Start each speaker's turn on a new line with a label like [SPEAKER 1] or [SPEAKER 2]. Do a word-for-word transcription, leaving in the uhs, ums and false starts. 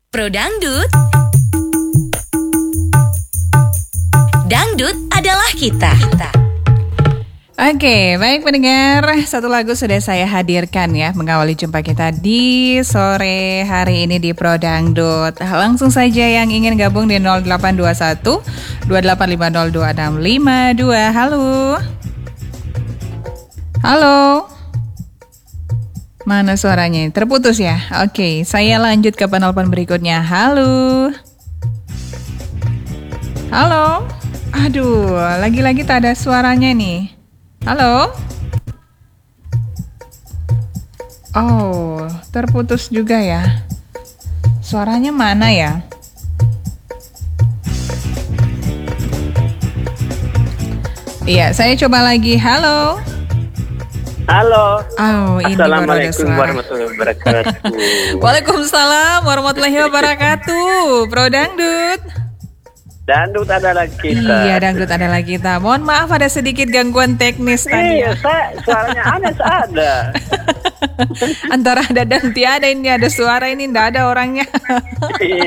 [SPEAKER 1] Pro Dangdut. Dangdut adalah kita.
[SPEAKER 2] Oke, baik pendengar, satu lagu sudah saya hadirkan ya mengawali jumpa kita di sore hari ini di Pro Dangdut. Langsung saja yang ingin gabung di nol delapan dua satu dua delapan lima nol dua enam lima dua. Halo. Halo. Mana suaranya? Terputus ya? Oke, saya lanjut ke penelpon berikutnya. Halo. Halo. Aduh, lagi-lagi tak ada suaranya nih. Halo? Oh, terputus juga ya. Suaranya mana ya? Iya, saya coba lagi. Halo?
[SPEAKER 3] Halo.
[SPEAKER 2] Oh, ini
[SPEAKER 3] Assalamualaikum warahmatullahi wabarakatuh.
[SPEAKER 2] Waalaikumsalam warahmatullahi wabarakatuh. Pro Dangdut.
[SPEAKER 3] Dangdut adalah kita.
[SPEAKER 2] Iya, Dangdut adalah kita. Mohon maaf ada sedikit gangguan teknis tadi.
[SPEAKER 3] Iya, saya, suaranya aneh ada.
[SPEAKER 2] Antara ada dan tiada, ini ada suara, ini tidak ada orangnya.